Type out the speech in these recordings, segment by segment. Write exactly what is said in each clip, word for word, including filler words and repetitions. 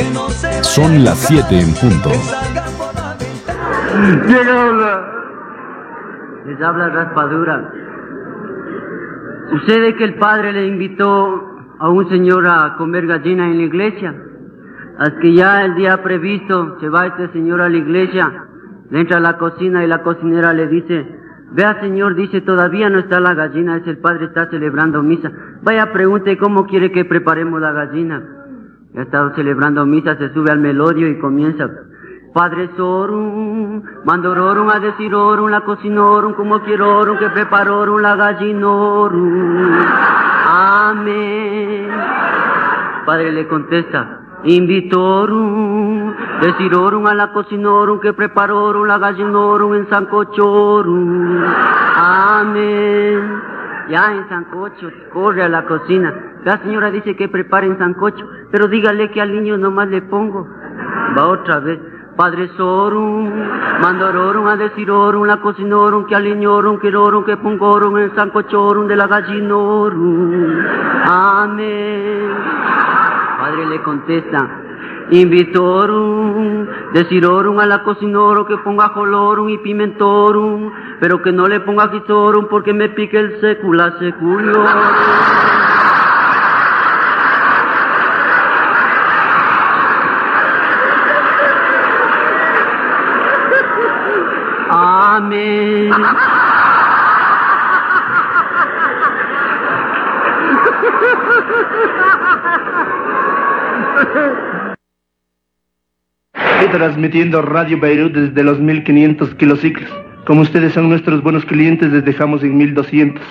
Son las siete en punto. ¿Quién habla? Les habla Raspadura. Sucede que el padre le invitó a un señor a comer gallina en la iglesia. Hasta que ya el día previsto se va este señor a la iglesia, le entra a la cocina y la cocinera le dice: vea señor, dice, todavía no está la gallina, es el padre está celebrando misa. Vaya, pregunte cómo quiere que preparemos la gallina. Ya está celebrando misa, se sube al melodio y comienza: Padre Sorum, mandororum a decir orum, la cocinorum, como quiero orum, que preparorum la gallinorum. Amén. Padre le contesta: invitorum, decirorum a la cocinorum, que preparorum la gallinorum en sancochorum. Amén. Ya en sancocho, corre a la cocina. La señora dice que prepare en sancocho, pero dígale que al niño nomás le pongo. Va otra vez: Padre Sorum, mandororum a decirorum, la cocinorum, que aliñorum, quirorum, que pongorum en sancochorum de la gallinorum. Amén. Padre le contesta: invitorum, decirorum a la cocinorum, que ponga jolorum y pimentorum, pero que no le ponga quisorum, porque me pique el secula seculorum. Amén. Transmitiendo Radio Beirut desde los mil quinientos kilociclos. Como ustedes son nuestros buenos clientes, les dejamos en mil doscientos.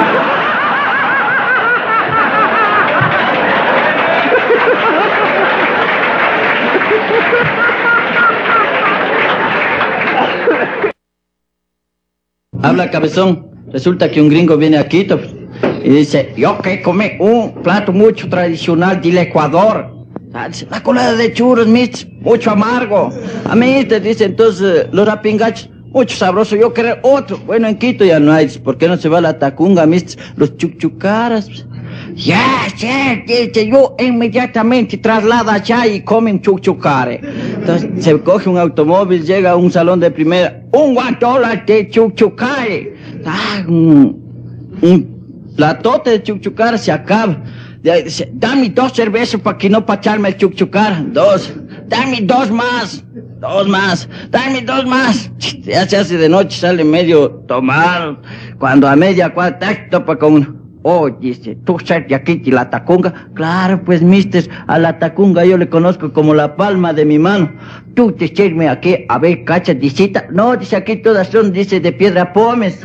Habla, cabezón. Resulta que un gringo viene a Quito y dice: yo que comí un plato mucho tradicional del Ecuador. La colada de churros, mis, mucho amargo. A mí te dice entonces los rapingachos, mucho sabroso. Yo quiero otro. Bueno, en Quito ya no hay. ¿Por qué no se va a la Tacunga, mis? Los chuchucaras. Ya, ya, dice, yo inmediatamente traslada allá y comen chuchucare. Entonces se coge un automóvil, llega a un salón de primera, un guantola de chuchucare. Ah, un, un platote de chuchucare se acaba. Dice: dame dos cervezas para que no pacharme el chuchucar. Dos. Dame dos más. Dos más. Dame dos más. Ya se hace de noche, sale medio tomado. Cuando a media cuarta topa con uno. Oh, dice, ¿tú sabes de aquí de la Tacunga? Claro, pues, mister, a la Tacunga yo le conozco como la palma de mi mano. Tú te sirve aquí a ver cachas de cita. No, dice, aquí todas son, dice, de piedra pómez.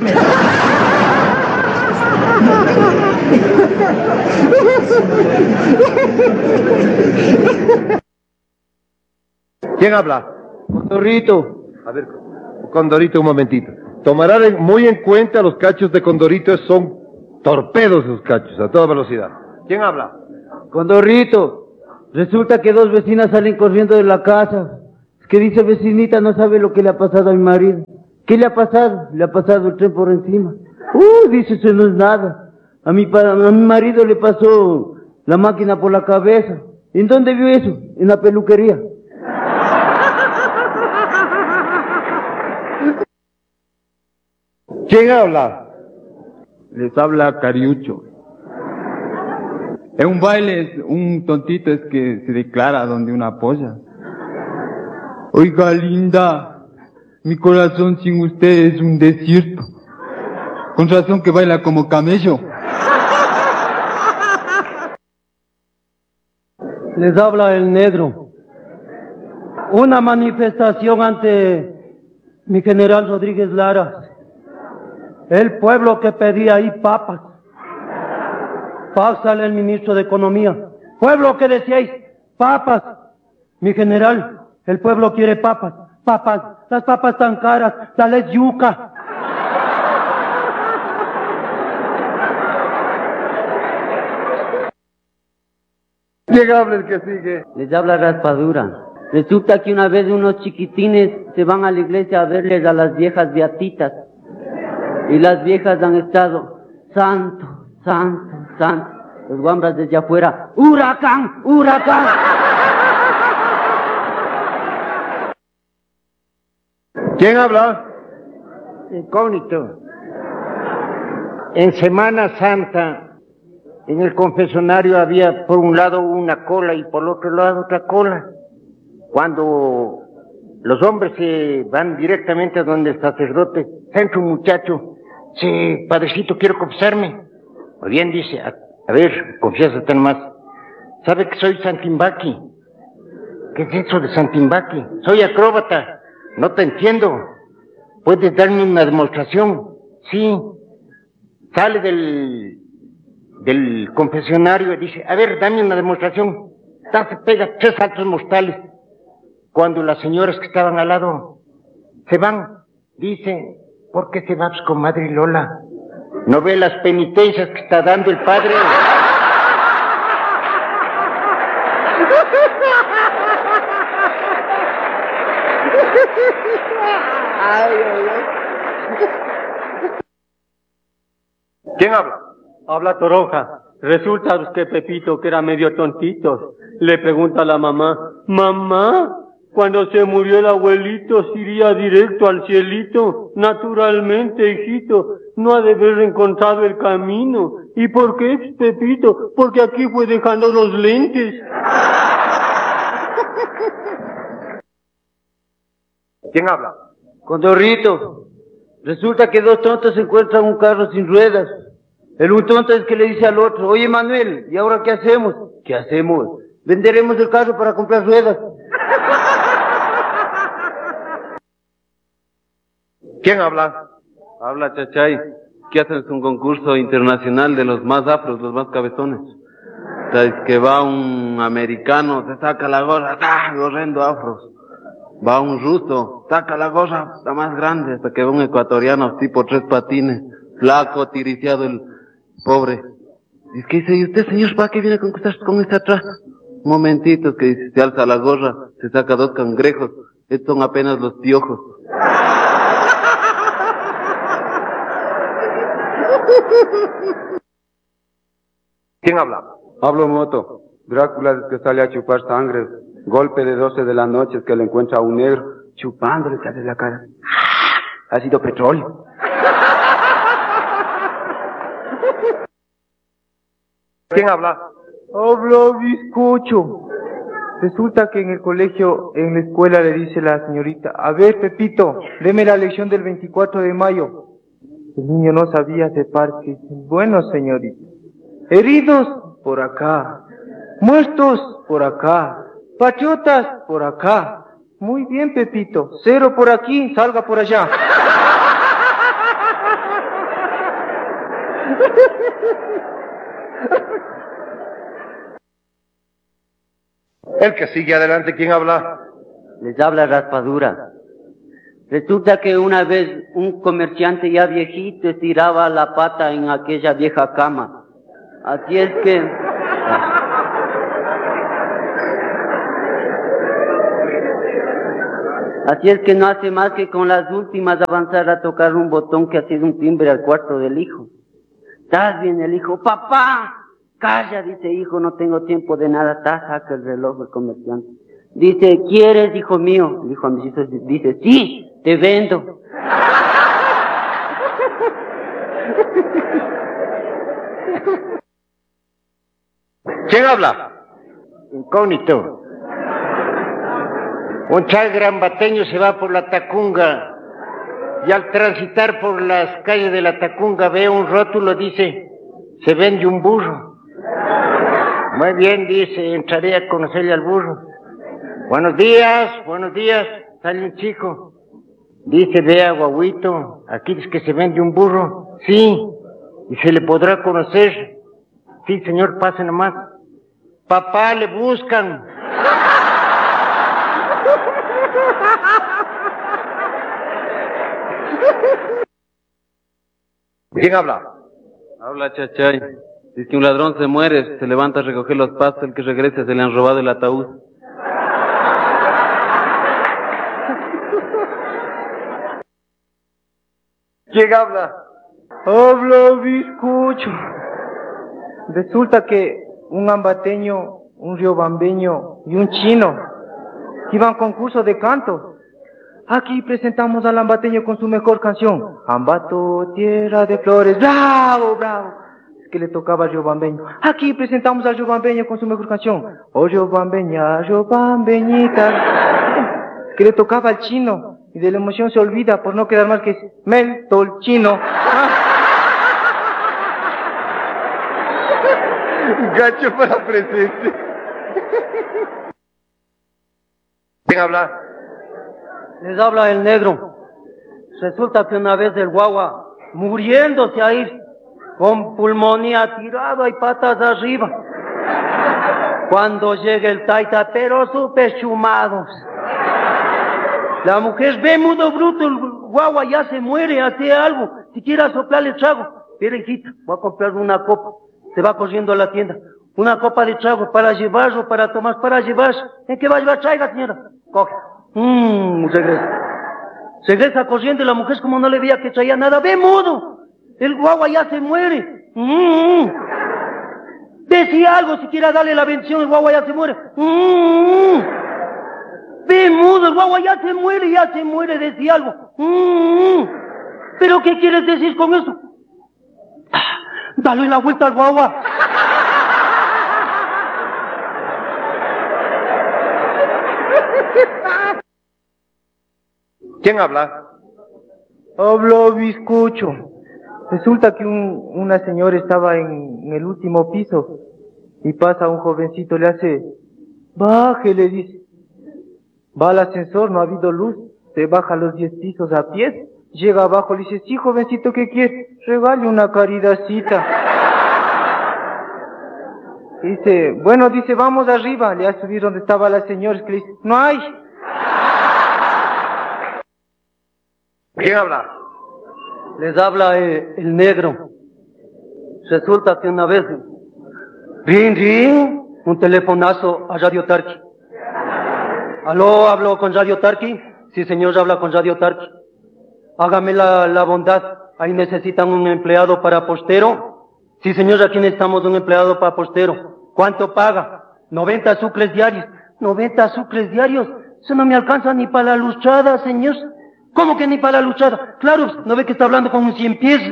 ¿Quién habla? Condorito. A ver, Condorito, un momentito. Tomarán muy en cuenta los cachos de Condorito, son torpedos esos cachos, a toda velocidad. ¿Quién habla? Condorito. Resulta que dos vecinas salen corriendo de la casa. Es que dice vecinita, no sabe lo que le ha pasado a mi marido. ¿Qué le ha pasado? Le ha pasado el tren por encima. Uh, dice, eso no es nada. A mi, a mi marido le pasó la máquina por la cabeza. ¿En dónde vio eso? En la peluquería. ¿Quién habla? Les habla Cariucho. En un baile, un tontito es que se declara donde una polla. Oiga, linda, mi corazón sin usted es un desierto. Con razón que baila como camello. Les habla el negro. Una manifestación ante mi general Rodríguez Lara. El pueblo que pedía ahí papas. Pásale el ministro de Economía. Pueblo que decíais papas. Mi general, el pueblo quiere papas. Papas, las papas tan caras, dale yuca. ¿Quién habla el que sigue? Les habla Raspadura. Resulta que una vez unos chiquitines se van a la iglesia a verles a las viejas beatitas. Y las viejas han estado: santo, santo, santo. Los guambras desde afuera: huracán, huracán. ¿Quién habla? Incógnito. En Semana Santa, en el confesionario había por un lado una cola y por el otro lado otra cola. Cuando los hombres se van directamente a donde el sacerdote, entra un muchacho, sí, padrecito, quiero confesarme. Muy bien, dice, a, a ver, confiésate nomás. ¿Sabe que soy Santimbaqui? ¿Qué es eso de Santimbaqui? Soy acróbata, no te entiendo. ¿Puedes darme una demostración? Sí. Sale del, del confesionario y dice, a ver, dame una demostración. Ta, se pega tres saltos mortales. Cuando las señoras que estaban al lado se van, dice, ¿por qué se va, pues, comadre Lola? ¿No ve las penitencias que está dando el padre? ¿Quién habla? Habla Toronja. Resulta que Pepito, que era medio tontito, le pregunta a la mamá, mamá, cuando se murió el abuelito, ¿se iría directo al cielito? Naturalmente, hijito, no ha de haber encontrado el camino. ¿Y por qué, Pepito? Porque aquí fue dejando los lentes. ¿Quién habla? Condorito, resulta que dos tontos encuentran un carro sin ruedas. El un tonto es que le dice al otro, oye Manuel, ¿y ahora qué hacemos? ¿Qué hacemos? Venderemos el carro para comprar ruedas. ¿Quién habla? Habla Chachay, que hacen un concurso internacional de los más afros, los más cabezones. O sea, es que va un americano, se saca la gorra, ¡ah! Gorrendo afros. Va un ruso, saca la gorra, la más grande, hasta que va un ecuatoriano, tipo tres patines, flaco, tiriciado el pobre. Es que dice, ¿y usted, señor, para qué viene con, con este atrás? Un momentito, que dice, se alza la gorra, se saca dos cangrejos, estos son apenas los piojos. ¿Quién habla? Hablo Moto. Drácula es que sale a chupar sangre. Golpe de doce de la noche es que le encuentra a un negro chupándole sale la cara. Ha sido petróleo. ¿Quién habla? Hablo bizcocho. Resulta que en el colegio, en la escuela, le dice la señorita, a ver, Pepito, deme la lección del veinticuatro de mayo. El niño no sabía separar, que dice, bueno, señorita, heridos por acá, muertos por acá, patriotas por acá. Muy bien, Pepito, cero por aquí, salga por allá. El que sigue adelante, ¿quién habla? Les habla Raspadura. Resulta que una vez un comerciante ya viejito estiraba la pata en aquella vieja cama. Así es que... Así es que no hace más que con las últimas avanzar a tocar un botón que ha sido un timbre al cuarto del hijo. ¿Estás bien el hijo? ¡Papá! Calla, dice, hijo, no tengo tiempo de nada. Ta, saca el reloj el comerciante. Dice, ¿quieres, hijo mío? El hijo a mis hijos dice, sí, te vendo. ¿Quién habla? Incógnito. Un chal granbateño se va por la Tacunga y al transitar por las calles de la Tacunga ve un rótulo, dice, se vende un burro. Muy bien, dice, entraré a conocerle al burro. Buenos días, buenos días, sale un chico. Dice, vea, guaguito, aquí dice que se vende un burro. Sí, y se le podrá conocer. Sí, señor, pase nomás. Papá, le buscan. ¿Quién habla? Habla Chachay. Dice que un ladrón se muere, se levanta a recoger los pastos, el que regrese se le han robado el ataúd. ¿Quién habla? Habla bizcocho. Resulta que un ambateño, un riobambeño y un chino iban a concurso de canto. Aquí presentamos al ambateño con su mejor canción. Ambato, tierra de flores. ¡Bravo, bravo! Es que le tocaba al riobambeño. Aquí presentamos al riobambeño con su mejor canción. Oh, riobambeña, riobambeñita. Es que le tocaba al chino. Y de la emoción se olvida por no quedar más que Mel Tolchino. Gacho para presente. ¿Quién habla? Les habla el negro. Resulta que una vez el guagua, muriéndose ahí, con pulmonía tirado y patas arriba. Cuando llega el taita, pero súper chumados. La mujer ve mudo bruto, el guagua ya se muere, hace algo, si quiere soplarle trago. Miren, hijita, voy a comprar una copa. Se va corriendo a la tienda. Una copa de trago para llevarlo, para tomar, para llevar. ¿En qué va a llevar? Traiga, señora. Coge. Mmm, regresa. Regresa corriendo y la mujer como no le veía que traía nada. Ve mudo. El guagua ya se muere. Mmm. Decía algo, si quiera darle la bendición, el guagua ya se muere. Mmm. Ve mudo, el guagua ya se muere, ya se muere, decía algo. Mmm. ¿Pero qué quieres decir con eso? Dale la vuelta al guagua. ¿Quién habla? Hablo bizcocho. Resulta que un, una señora estaba en, en el último piso y pasa un jovencito, le hace, baje, le dice. Va al ascensor, no ha habido luz, se baja los diez pisos a pies, llega abajo, le dice, sí, jovencito, ¿qué quiere? Regale una caridadcita. Dice, bueno, dice, vamos arriba, le ha subido donde estaba la señora, es que le dice, no hay. ¿Quién habla? Les habla eh, el negro. Resulta que una vez, ring, ring, un telefonazo a Radio Tarqui. Aló, hablo con Radio Tarqui. Sí, señor, habla con Radio Tarqui. Hágame la, la bondad. Ahí necesitan un empleado para postero. Sí, señor, aquí necesitamos un empleado para postero. ¿Cuánto paga? noventa sucres diarios. noventa sucres diarios. Eso no me alcanza ni para la luchada, señor. ¿Cómo que ni para la luchada? Claro, ¿no ve que está hablando con un cien pies?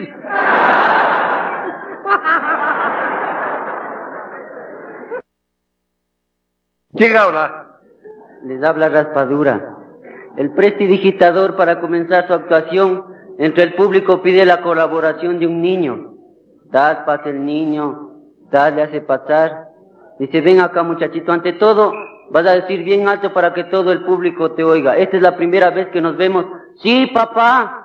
¿Quién habla? Les habla Raspadura. El prestidigitador, para comenzar su actuación, entre el público pide la colaboración de un niño. Das, pasa el niño, das, le hace pasar. Dice, ven acá, muchachito, ante todo, vas a decir bien alto para que todo el público te oiga. Esta es la primera vez que nos vemos. Sí, papá.